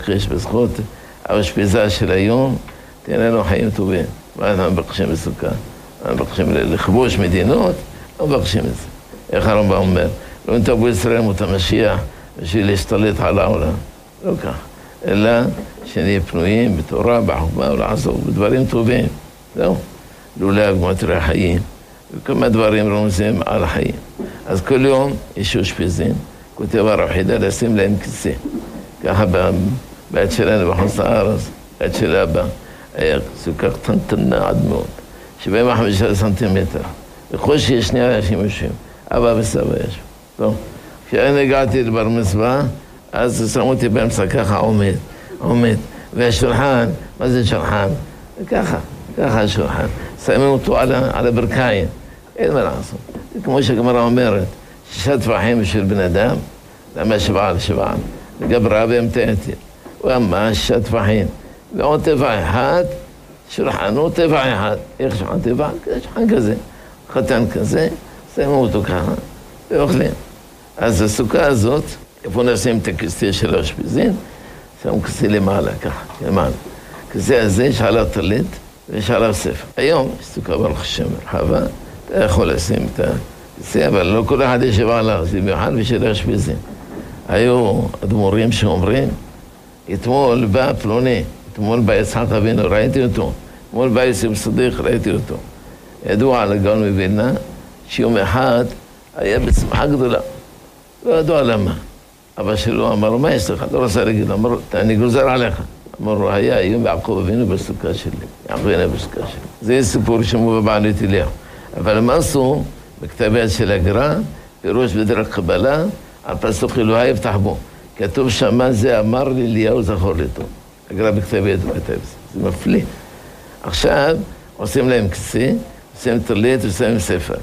מבקש בזכות האשפיזה של היום, תן לנו חיים טובים. מה אנחנו מבקשים בסוכה? אנחנו מבקשים לכבוש מדינות, לא מבקשים את זה. איך הרמב"ם אומר? לא נתבו ישראל מות המשיח בשביל להשתלט על העולם. לא כך. אלא שנהיה פנויים בתורה, בחוכמה ולעזור, בדברים טובים. זהו. לולב גמטרי החיים. וכמה דברים רומזים על החיים. אז כל יום יש אשפיזין, כותב הרב חידה לשים להם כיסא. ככה בעת שלנו בחוץ לארץ, בעת של אבא, היה סוכה קטנטנה עד מאוד, 75 סנטימטר. בכל שיש שני אנשים יושבים, אבא וסבא ישבו. טוב, כשאני הגעתי לבר מצווה, אז שמו אותי באמצע ככה עומד. והשולחן, מה זה שולחן? ככה השולחן. שמים אותו על הברכיים, אין מה לעשות. כמו שהגמרא אומרת, 6 טפחים בשביל בן אדם, למה 7 על 7? לגברה והמתעתי. הוא אמר 6 טפחים. ועוד טבע אחד, שולחן הוא טבע אחד. איך שולחן טבע? שולחן כזה. חתן כזה, שמים אותו ככה, ואוכלים. אז הסוכה הזאת, איפה נשים את הכיסא של האשפיזין? שמים כיסא למעלה, ככה, למעלה. כיסא הזה יש עליו טלית ויש עליו ספר. היום יש סוכה ברוך השם רחבה, אתה יכול לשים את הכיסא, אבל לא כל אחד ישב עליו, זה במיוחד בשביל האשפיזין. היו אדמו"רים שאומרים, אתמול בא פלוני, אתמול בא יצחק אבינו, ראיתי אותו. אתמול בא יוסף סדיק, ראיתי אותו. ידוע על הגאון מווילנה, שיום אחד היה בשמחה גדולה. לא ידוע למה. אבא שלו אמר לו, מה יש לך? לא רוצה להגיד, אמר לו, אני גוזר עליך. אמר לו, היה היום יעקב אבינו בסוכה שלי. יעקב אבינו בסוכה שלי. זה סיפור שמובא בעלית אליהו. אבל מה עשו? בכתב יד של הגר"א, פירוש בדרך קבלה, על פסוק אלוהי יפתח בו. כתוב שמה זה אמר לי אליהו זכור לי טוב. הגר"א בכתב יד הוא כתב זה. זה מפליא. עכשיו עושים להם כיסא, עושים טלית ועושים ספר.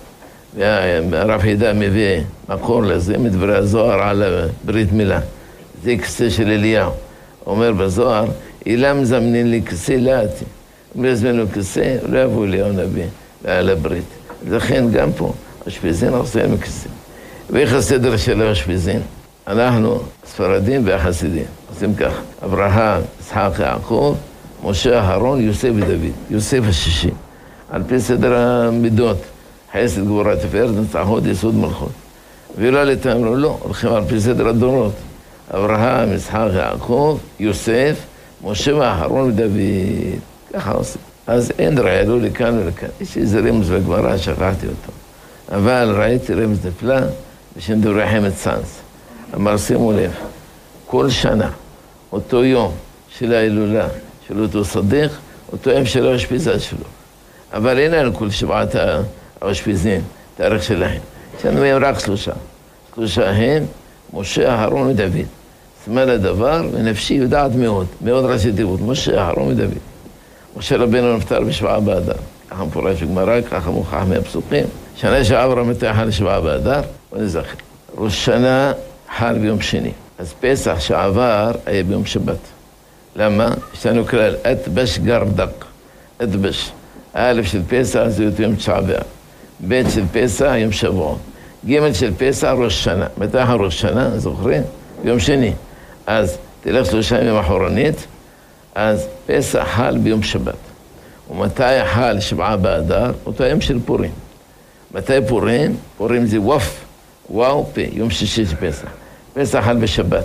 והרב חידה מביא מקור לזה, מדברי הזוהר על ברית מילה. זה כיסא של אליהו. אומר בזוהר, אילם זמנין לי כיסא לאתי. אם לא יזמנו כיסא, לא יבוא אליהו נביא על הברית. לכן גם פה, אשפיזין עושים כיסא. ואיך הסדר של האשפיזין? אנחנו ספרדים והחסידים. עושים כך, אברהם, יצחק, יעקב, משה, אהרון, יוסף ודוד. יוסף השישי. על פי סדר המידות, חסד, גבורה, תפארת, ניצחון, יסוד, מלכות. ולא לתאמרו, לא, הולכים על פי סדר הדורות. אברהם, יצחק, יעקב, יוסף, משה ואהרון ודוד. ככה עושים. אז אין רעינו לכאן ולכאן. יש איזה רמז בגמרא, שכחתי אותו. אבל ראיתי רמז נפלא בשם דברי חמד צאנז. אמר, שימו לב, כל שנה, אותו יום של ההילולה של אותו סדיק, אותו יום של האשפיזה שלו. אבל אין לנו כל 7 האשפיזין, תאריך שלהם. יש לנו מהם רק 3. 3 הם, משה, אהרון ודוד. סמל הדבר, ונפשי יודעת מאוד, מאוד ראשי תיבות, משה, אהרון ודוד. משה רבנו נפטר ב7 באדר. ככה מפורש בגמרא, ככה מוכח מהפסוקים. שנה שעברה מתי חל 7 באדר, ונזכר. ראש שנה חל ביום שני. אז פסח שעבר היה ביום שבת. למה? יש לנו כלל, אתבש גרדק. אתבש. א' של פסח זה יום 9 באב. ב' של פסח יום שבוע. ג' של פסח ראש שנה. מתי ראש שנה? זוכרים? ביום שני. אז תלך 3 ימים אחורנית, אז פסח חל ביום שבת. ומתי חל 7 באדר? אותו יום של פורים. מתי פורים? פורים זה ווף, וואו פה, יום שישי של פסח. פסח חל בשבת.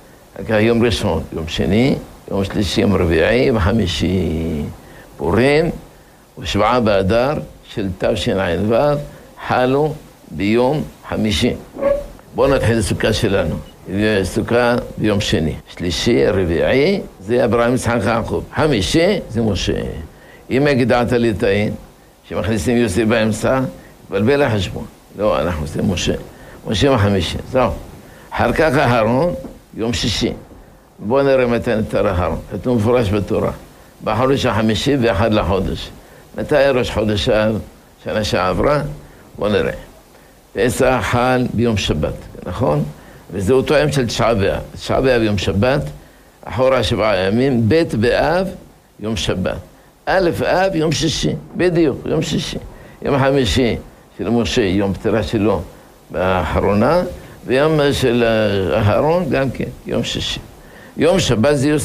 יום ראשון, יום שני, יום שלישי, יום רביעי וחמישי. פורים ו7 באדר של תשע"ו חלו ביום חמישי. בואו נתחיל לסוכה שלנו. סוכה ביום שני. שלישי, רביעי, זה אברהם, יצחק, יעקב. חמישי, זה משה. אם הגדעת ליטאים, שמכניסים יוסף באמצע, בלבל החשבון. לא, אנחנו עושים משה. משה וחמישי, זהו. אחר כך אהרון, יום שישי. בואו נראה מתי נתר אהרון. כתוב מפורש בתורה. בחודש החמישי ו1 לחודש. מתי ראש חודש אב, שנה שעברה? בואו נראה. פסח חל ביום שבת, נכון? וזה אותו יום של 9 באב. 9 באב יום שבת, אחורה 7 ימים, ב' באב יום שבת. א' אב יום שישי, בדיוק, יום שישי. יום חמישי של משה, יום פטירה שלו באחרונה, ויום של אהרון גם כן, יום שישי. יום שבת זה יוסף.